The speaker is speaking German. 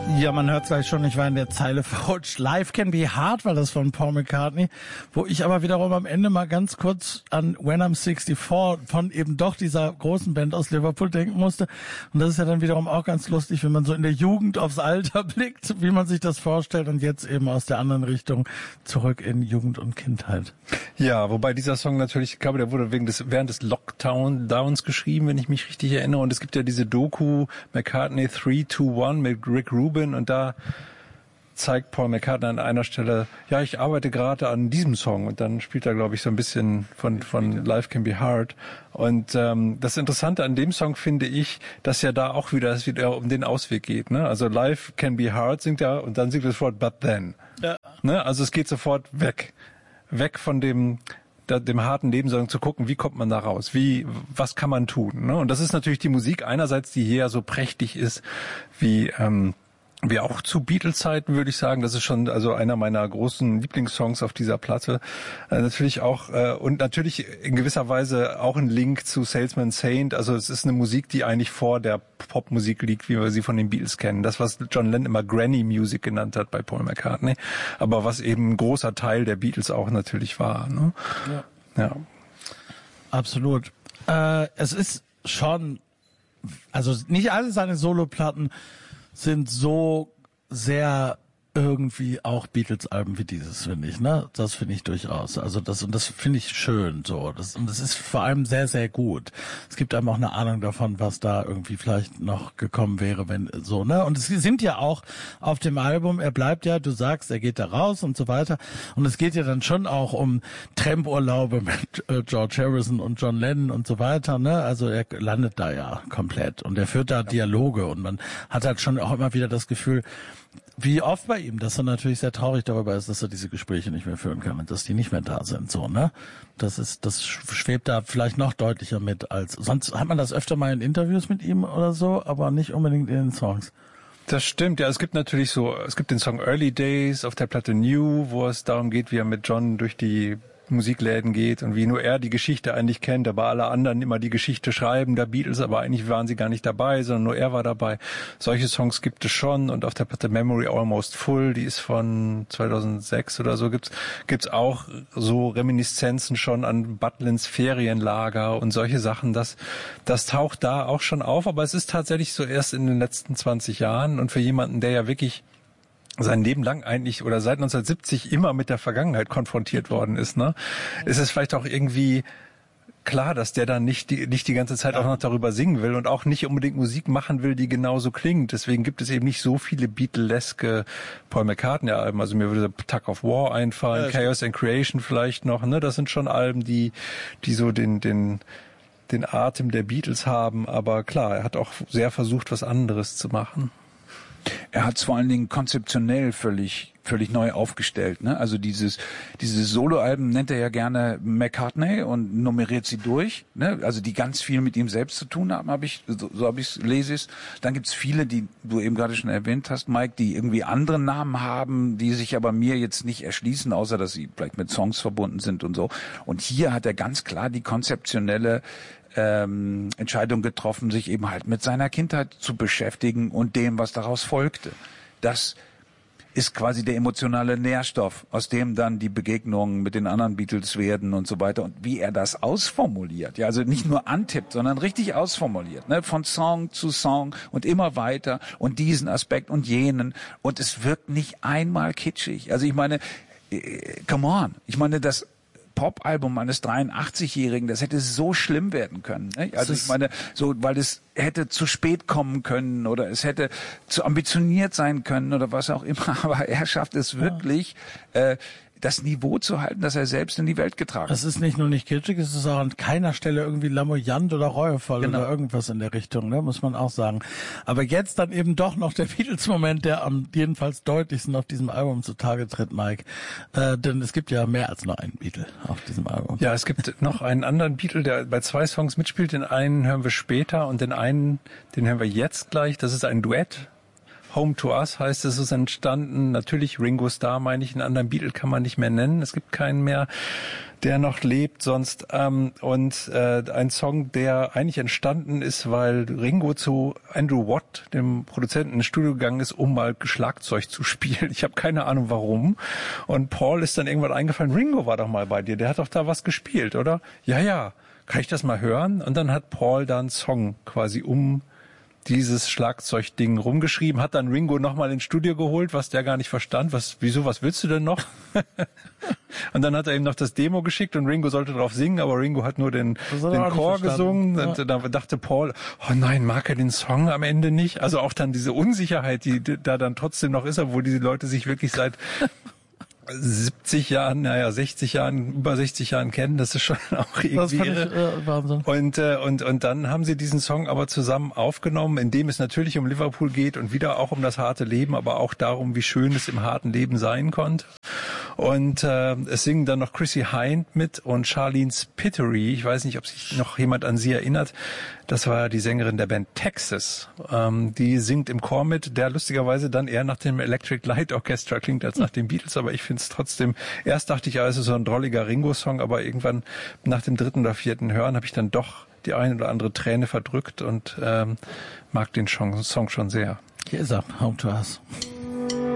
Ja, man hört es gleich schon, ich war in der Zeile verrutscht. Life Can Be Hard war das von Paul McCartney, wo ich aber wiederum am Ende mal ganz kurz an When I'm 64 von eben doch dieser großen Band aus Liverpool denken musste. Und das ist ja dann wiederum auch ganz lustig, wenn man so in der Jugend aufs Alter blickt, wie man sich das vorstellt und jetzt eben aus der anderen Richtung zurück in Jugend und Kindheit. Ja, wobei dieser Song natürlich, ich glaube, der wurde während des Lockdowns geschrieben, wenn ich mich richtig erinnere. Und es gibt ja diese Doku McCartney 321 mit Rick Rubin und da zeigt Paul McCartney an einer Stelle, ja, ich arbeite gerade an diesem Song und dann spielt er, glaube ich, so ein bisschen von Life Can Be Hard. Und das Interessante an dem Song finde ich, dass ja da auch wieder es wieder um den Ausweg geht. Ne? Also Life Can Be Hard singt er und dann singt er sofort But Then. Ja. Ne? Also es geht sofort weg von dem harten Leben, sondern zu gucken, wie kommt man da raus? Was kann man tun? Ne? Und das ist natürlich die Musik einerseits, die hier so prächtig ist, wie auch zu Beatles-Zeiten, würde ich sagen. Das ist schon also einer meiner großen Lieblingssongs auf dieser Platte. Natürlich auch und natürlich in gewisser Weise auch ein Link zu Salesman Saint. Also es ist eine Musik, die eigentlich vor der Popmusik liegt, wie wir sie von den Beatles kennen. Das, was John Lennon immer Granny Music genannt hat bei Paul McCartney, aber was eben ein großer Teil der Beatles auch natürlich war. Ne? Ja. Absolut. Es ist schon, also nicht alle seine Soloplatten sind so sehr irgendwie auch Beatles-Alben wie dieses, finde ich, ne? Das finde ich durchaus. Also das finde ich schön, so. Und das ist vor allem sehr, sehr gut. Es gibt einem auch eine Ahnung davon, was da irgendwie vielleicht noch gekommen wäre, wenn so, ne? Und es sind ja auch auf dem Album, er bleibt ja, du sagst, er geht da raus und so weiter. Und es geht ja dann schon auch um Tramp-Urlaube mit George Harrison und John Lennon und so weiter, ne? Also er landet da ja komplett und er führt da Dialoge und man hat halt schon auch immer wieder das Gefühl, wie oft bei ihm, dass er natürlich sehr traurig darüber ist, dass er diese Gespräche nicht mehr führen kann und dass die nicht mehr da sind, so, ne? Das schwebt da vielleicht noch deutlicher mit als, sonst hat man das öfter mal in Interviews mit ihm oder so, aber nicht unbedingt in den Songs. Das stimmt, ja, es gibt den Song Early Days auf der Platte New, wo es darum geht, wie er mit John durch die Musikläden geht und wie nur er die Geschichte eigentlich kennt, aber alle anderen immer die Geschichte schreiben, der Beatles, aber eigentlich waren sie gar nicht dabei, sondern nur er war dabei. Solche Songs gibt es schon und auf der Platte Memory Almost Full, die ist von 2006 oder so, gibt's auch so Reminiszenzen schon an Butlins Ferienlager und solche Sachen, das taucht da auch schon auf, aber es ist tatsächlich so erst in den letzten 20 Jahren und für jemanden, der ja wirklich sein Leben lang eigentlich oder seit 1970 immer mit der Vergangenheit konfrontiert worden ist, ne? Ist es vielleicht auch irgendwie klar, dass der dann nicht die ganze Zeit auch noch darüber singen will und auch nicht unbedingt Musik machen will, die genauso klingt. Deswegen gibt es eben nicht so viele Beatleske Paul McCartney-Alben. Also mir würde Tug of War einfallen, Chaos and Creation vielleicht noch, ne? Das sind schon Alben, die so den Atem der Beatles haben. Aber klar, er hat auch sehr versucht, was anderes zu machen. Er hat es vor allen Dingen konzeptionell völlig neu aufgestellt, ne? Also diese Soloalben nennt er ja gerne McCartney und nummeriert sie durch, ne? Also die ganz viel mit ihm selbst zu tun haben, lese ich. Dann gibt's viele, die du eben gerade schon erwähnt hast, Mike, die irgendwie andere Namen haben, die sich aber mir jetzt nicht erschließen, außer dass sie vielleicht mit Songs verbunden sind und so. Und hier hat er ganz klar die konzeptionelle Entscheidung getroffen, sich eben halt mit seiner Kindheit zu beschäftigen und dem, was daraus folgte. Das ist quasi der emotionale Nährstoff, aus dem dann die Begegnungen mit den anderen Beatles werden und so weiter. Und wie er das ausformuliert, ja, also nicht nur antippt, sondern richtig ausformuliert, ne, von Song zu Song und immer weiter und diesen Aspekt und jenen. Und es wirkt nicht einmal kitschig. Also ich meine, come on, ich meine, das Pop-Album eines 83-Jährigen, das hätte so schlimm werden können. Ne? Also ich meine, so, weil es hätte zu spät kommen können oder es hätte zu ambitioniert sein können oder was auch immer, aber er schafft es wirklich, das Niveau zu halten, das er selbst in die Welt getragen hat. Es ist nicht nur nicht kitschig, es ist auch an keiner Stelle irgendwie lamoyant oder reuevoll oder irgendwas in der Richtung, ne, muss man auch sagen. Aber jetzt dann eben doch noch der Beatles-Moment, der am jedenfalls deutlichsten auf diesem Album zutage tritt, Mike. Denn es gibt ja mehr als nur einen Beatle auf diesem Album. Ja, es gibt noch einen anderen Beatle, der bei 2 Songs mitspielt. Den einen hören wir später und den einen, den hören wir jetzt gleich. Das ist ein Duett. Home to Us heißt es, ist entstanden. Natürlich Ringo Starr, meine ich, einen anderen Beatle kann man nicht mehr nennen. Es gibt keinen mehr, der noch lebt sonst. Ein Song, der eigentlich entstanden ist, weil Ringo zu Andrew Watt, dem Produzenten, ins Studio gegangen ist, um mal Schlagzeug zu spielen. Ich habe keine Ahnung warum. Und Paul ist dann irgendwann eingefallen, Ringo war doch mal bei dir, der hat doch da was gespielt, oder? Ja, kann ich das mal hören? Und dann hat Paul da einen Song quasi um dieses Schlagzeugding rumgeschrieben, hat dann Ringo nochmal ins Studio geholt, was der gar nicht verstand. Was willst du denn noch? Und dann hat er ihm noch das Demo geschickt und Ringo sollte drauf singen, aber Ringo hat nur den Chor gesungen. Ja. Und da dachte Paul, oh nein, mag er den Song am Ende nicht? Also auch dann diese Unsicherheit, die da dann trotzdem noch ist, obwohl diese Leute sich wirklich seit 70 Jahren, 60 Jahren, über 60 Jahren kennen, das ist schon auch irgendwie irre. Wahnsinn. Und dann haben sie diesen Song aber zusammen aufgenommen, in dem es natürlich um Liverpool geht und wieder auch um das harte Leben, aber auch darum, wie schön es im harten Leben sein konnte. Und es singen dann noch Chrissie Hynde mit und Charlene Spiteri. Ich weiß nicht, ob sich noch jemand an sie erinnert. Das war die Sängerin der Band Texas. Die singt im Chor mit, der lustigerweise dann eher nach dem Electric Light Orchestra klingt als nach den Beatles, aber ich finde es trotzdem, erst dachte ich, ja, es ist so ein drolliger Ringo-Song, aber irgendwann nach dem 3. oder 4. Hören habe ich dann doch die eine oder andere Träne verdrückt und mag den Song schon sehr. Hier ist er, Home to Us.